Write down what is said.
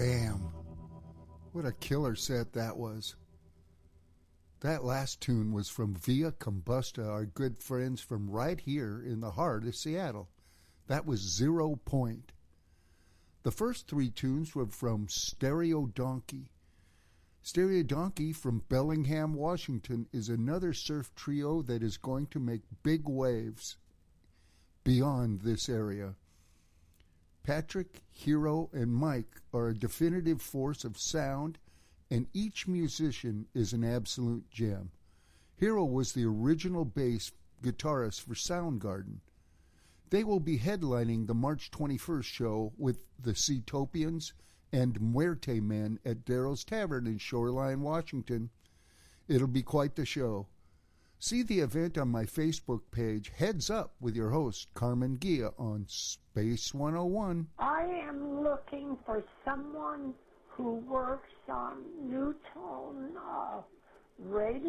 Damn. What a killer set that was. That last tune was from Via Combusta, our good friends from right here in the heart of Seattle. That was 0 Point. The first three tunes were from Stereo Donkey. Stereo Donkey from Bellingham, Washington is another surf trio that is going to make big waves beyond this area. Patrick, Hero, and Mike are a definitive force of sound, and each musician is an absolute gem. Hero was the original bass guitarist for Soundgarden. They will be headlining the March 21st show with the Seatopians and Muerte Men at Darrow's Tavern in Shoreline, Washington. It'll be quite the show. See the event on my Facebook page, Heads Up, with your host, Carmen Gia, on Space 101. I am looking for someone who works on New Tone Radio.